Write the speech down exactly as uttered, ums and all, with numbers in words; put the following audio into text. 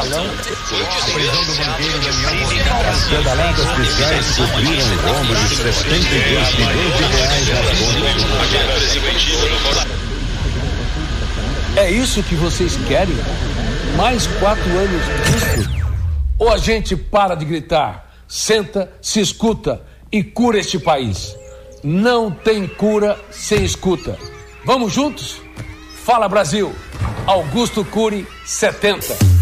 mensalão. A prisão do banqueiro Daniel Pedaladas fiscais cobriram o rombo de setenta e dois milhões de reais nas contas. É isso que vocês querem? Mais quatro anos disso? Ou a gente para de gritar, senta, se escuta e cura este país? Não tem cura sem escuta. Vamos juntos? Fala Brasil! Augusto Cury, setenta.